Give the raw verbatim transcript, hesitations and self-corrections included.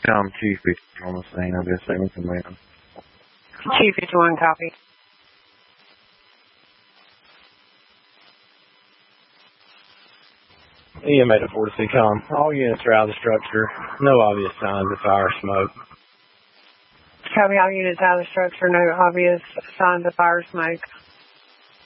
fifty-one Chief on the scene. I'll be a second command. Chief fifty-one, copy. E M A to forty-six com. All units are out of the structure. No obvious signs of fire or smoke. Copy, all units out of the structure. No obvious signs of fire or smoke.